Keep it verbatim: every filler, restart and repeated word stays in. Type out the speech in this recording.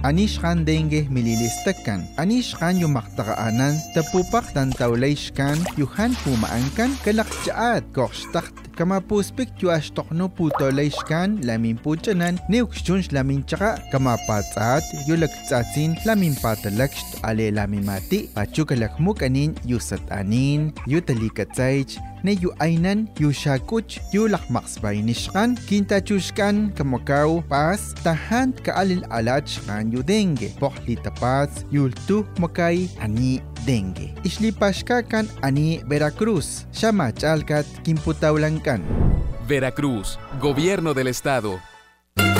anishkan dengue mililistakan, anishkan yung maktakaanan, tapupak tantawlayshkan, yuhan pumaangkan, kalakjaat, kokstakt, kamapuspik yu ashtokno putolayshkan, lamin puchanan, neukshunsh lamin tsaka, kamapatsat, yu lagtsatsin, lamin patalakst, ale lamin mati, pachu kalakmuk anin, yu satanin, yu talikatsaych, ne yu aynan, yu shakuch, yu lakmaksbay nishkan, kintachushkan, kamakaw, pas, tahan kaalil alachkan yu dengue, pokli tapats, yultu makay, ani dengue. Islipashka kan ani Veracruz, siya machalkat, kimputawlangkan. Veracruz, Gobierno del Estado.